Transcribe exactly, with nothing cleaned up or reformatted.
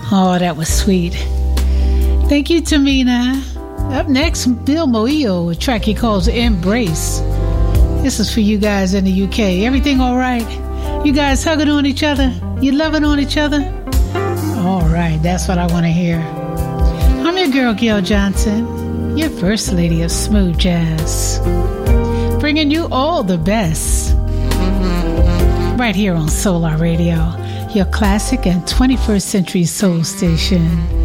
Oh, that was sweet. Thank you, Tamina. Up next, Bill Moio, a track he calls Embrace. This is for you guys in the U K. Everything all right? You guys hugging on each other? You loving on each other? All right, that's what I want to hear. I'm your girl, Gail Johnson, your first lady of smooth jazz. Bringing you all the best. Right here on Solar Radio, your classic and twenty-first century soul station.